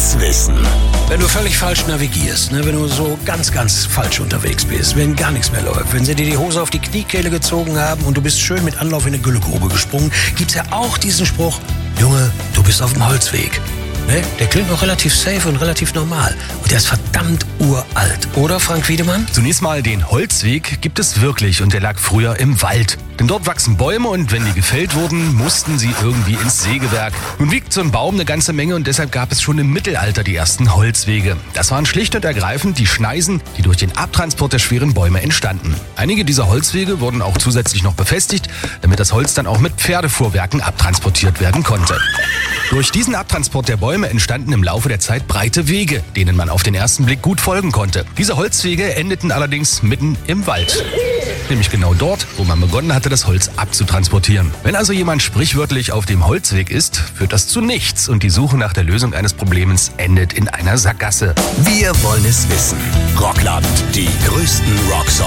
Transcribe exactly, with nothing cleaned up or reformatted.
es wissen. Wenn du völlig falsch navigierst, ne, wenn du so ganz, ganz falsch unterwegs bist, wenn gar nichts mehr läuft, wenn sie dir die Hose auf die Kniekehle gezogen haben und du bist schön mit Anlauf in eine Güllegrube gesprungen, gibt's ja auch diesen Spruch, Junge, du bist auf dem Holzweg. Ne? Der klingt noch relativ safe und relativ normal. Und der ist verdammt uralt. Oder, Frank Wiedemann? Zunächst mal, den Holzweg gibt es wirklich und der lag früher im Wald. Denn dort wachsen Bäume und wenn die gefällt wurden, mussten sie irgendwie ins Sägewerk. Nun wiegt so ein Baum eine ganze Menge und deshalb gab es schon im Mittelalter die ersten Holzwege. Das waren schlicht und ergreifend die Schneisen, die durch den Abtransport der schweren Bäume entstanden. Einige dieser Holzwege wurden auch zusätzlich noch befestigt, damit das Holz dann auch mit Pferdefuhrwerken abtransportiert werden konnte. Durch diesen Abtransport der Bäume entstanden im Laufe der Zeit breite Wege, denen man auf den ersten Blick gut folgen konnte. Diese Holzwege endeten allerdings mitten im Wald. Nämlich genau dort, wo man begonnen hatte, das Holz abzutransportieren. Wenn also jemand sprichwörtlich auf dem Holzweg ist, führt das zu nichts und die Suche nach der Lösung eines Problems endet in einer Sackgasse. Wir wollen es wissen. Rockland, die größten Rocksongs.